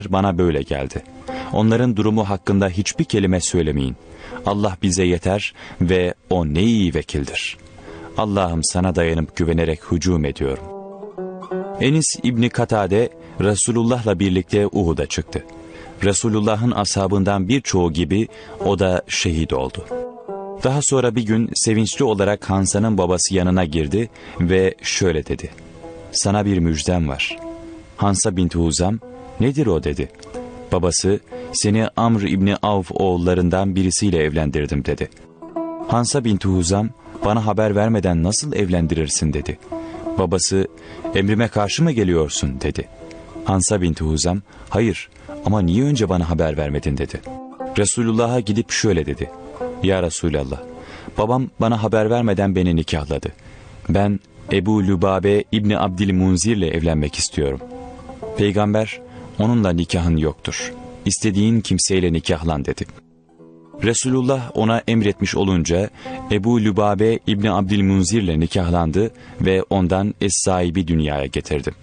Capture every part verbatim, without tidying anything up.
bana böyle geldi. Onların durumu hakkında hiçbir kelime söylemeyin. Allah bize yeter ve O ne iyi vekildir. Allah'ım sana dayanıp güvenerek hücum ediyorum. Enis İbni Katade Resulullah'la birlikte Uhud'a çıktı. Resulullah'ın ashabından birçoğu gibi o da şehit oldu. Daha sonra bir gün sevinçli olarak Hansa'nın babası yanına girdi ve şöyle dedi. Sana bir müjdem var. Hansa binti Huzam, nedir o dedi. Babası, seni Amr İbni Avf oğullarından birisiyle evlendirdim dedi. Hansa binti Huzam, bana haber vermeden nasıl evlendirirsin dedi. Babası, emrime karşı mı geliyorsun dedi. Hansa binti Huzam, hayır ama niye önce bana haber vermedin dedi. Resulullah'a gidip şöyle dedi. Ya Resulallah, babam bana haber vermeden beni nikahladı. Ben Ebu Lübabe İbni Abdülmunzir ile evlenmek istiyorum. Peygamber, onunla nikahın yoktur. İstediğin kimseyle nikahlan dedi. Resulullah ona emretmiş olunca Ebu Lübabe İbni Abdülmunzir ile nikahlandı ve ondan es-sahibi dünyaya getirdi.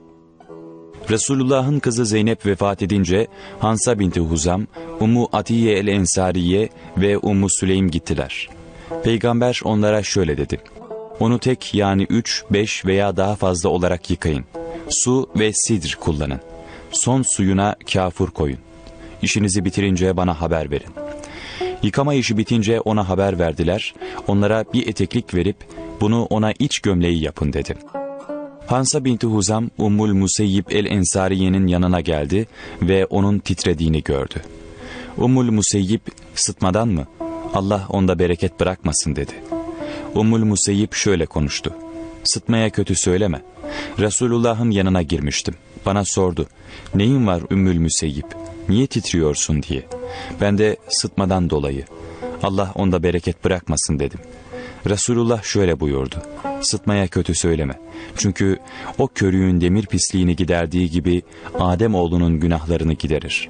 Resulullah'ın kızı Zeynep vefat edince Hansa binti Huzam, Ummu Atiye el-Ensariye ve Ummu Süleym gittiler. Peygamber onlara şöyle dedi. Onu tek yani üç, beş veya daha fazla olarak yıkayın. Su ve sidr kullanın. Son suyuna kafur koyun. İşinizi bitirince bana haber verin. Yıkama işi bitince ona haber verdiler. Onlara bir eteklik verip bunu ona iç gömleği yapın dedi. Hansa binti Huzam, Ummul Museyyib el-Ensariye'nin yanına geldi ve onun titrediğini gördü. Ummul Museyyib, sıtmadan mı? Allah onda bereket bırakmasın dedi. Ummul Museyyib şöyle konuştu. Sıtmaya kötü söyleme. Resulullah'ın yanına girmiştim. Bana sordu. Neyin var Ümmül Museyyib? Niye titriyorsun diye. Ben de sıtmadan dolayı. Allah onda bereket bırakmasın dedim. Resulullah şöyle buyurdu. Sıtmaya kötü söyleme. Çünkü o körüğün demir pisliğini giderdiği gibi Ademoğlunun günahlarını giderir.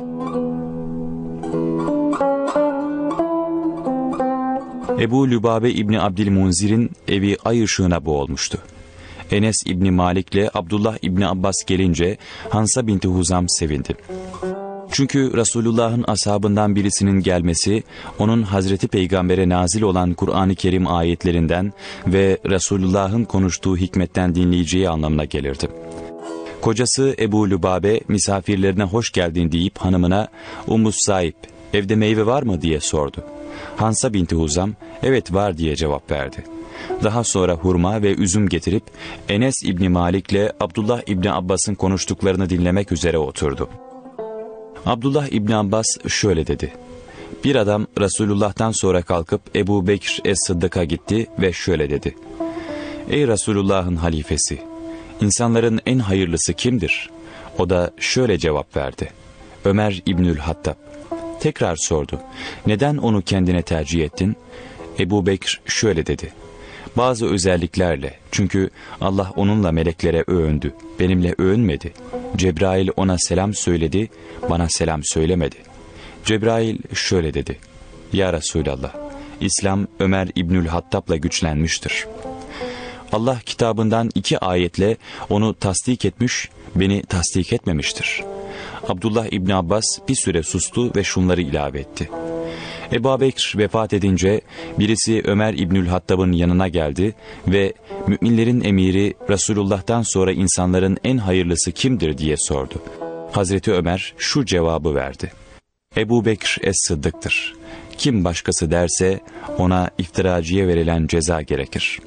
Ebu Lübabe İbni Abdülmunzir'in evi ay ışığına boğulmuştu. Enes İbni Malik ile Abdullah İbni Abbas gelince Hansa binti Huzam sevindi. Çünkü Resulullah'ın ashabından birisinin gelmesi, onun Hazreti Peygamber'e nazil olan Kur'an-ı Kerim ayetlerinden ve Resulullah'ın konuştuğu hikmetten dinleyeceği anlamına gelirdi. Kocası Ebu Lübabe misafirlerine hoş geldin deyip hanımına Ummus Saib, evde meyve var mı diye sordu. Hansa binti Huzam, evet var diye cevap verdi. Daha sonra hurma ve üzüm getirip Enes İbni Malik ile Abdullah İbni Abbas'ın konuştuklarını dinlemek üzere oturdu. Abdullah İbni Abbas şöyle dedi. Bir adam Resulullah'tan sonra kalkıp Ebu Bekr es-Sıddık'a gitti ve şöyle dedi. Ey Resulullah'ın halifesi, insanların en hayırlısı kimdir? O da şöyle cevap verdi. Ömer İbnül Hattab. Tekrar sordu. Neden onu kendine tercih ettin? Ebu Bekr şöyle dedi. Bazı özelliklerle, çünkü Allah onunla meleklere övündü, benimle övünmedi. Cebrail ona selam söyledi, bana selam söylemedi. Cebrail şöyle dedi. Ya Resulallah, İslam Ömer İbnül Hattab'la güçlenmiştir. Allah kitabından iki ayetle onu tasdik etmiş, beni tasdik etmemiştir. Abdullah İbni Abbas bir süre sustu ve şunları ilave etti. Ebu Bekr vefat edince birisi Ömer İbnül Hattab'ın yanına geldi ve müminlerin emiri Resulullah'tan sonra insanların en hayırlısı kimdir diye sordu. Hazreti Ömer şu cevabı verdi. Ebu Bekr es-Sıddık'tır. Kim başkası derse ona iftiracıya verilen ceza gerekir.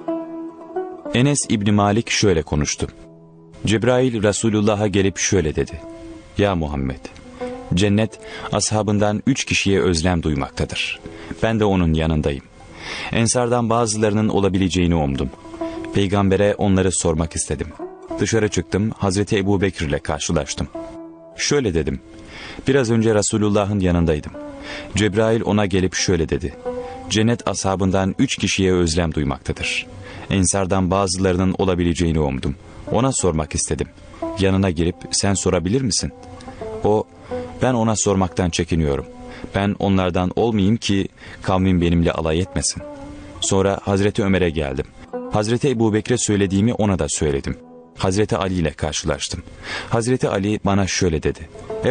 Enes İbni Malik şöyle konuştu. Cebrail Resulullah'a gelip şöyle dedi. Ya Muhammed, cennet ashabından üç kişiye özlem duymaktadır. Ben de onun yanındayım. Ensardan bazılarının olabileceğini umdum. Peygambere onları sormak istedim. Dışarı çıktım, Hazreti Ebu Bekir ile karşılaştım. Şöyle dedim. Biraz önce Resulullah'ın yanındaydım. Cebrail ona gelip şöyle dedi. Cennet ashabından üç kişiye özlem duymaktadır. Ensardan bazılarının olabileceğini umdum. Ona sormak istedim. Yanına girip sen sorabilir misin? O, ben ona sormaktan çekiniyorum. Ben onlardan olmayayım ki kavmim benimle alay etmesin. Sonra Hazreti Ömer'e geldim. Hazreti Ebu Bekir'e söylediğimi ona da söyledim. Hazreti Ali ile karşılaştım. Hazreti Ali bana şöyle dedi: